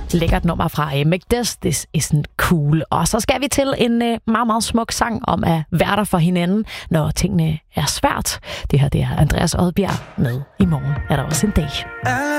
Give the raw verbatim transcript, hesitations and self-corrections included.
Lækkert nummer fra uh, McDess, This Isn't Cool. Og så skal vi til en uh, meget, meget smuk sang om at være der for hinanden, når tingene er svært. Det her, det er Andreas Odbjerg med I morgen er der også en dag.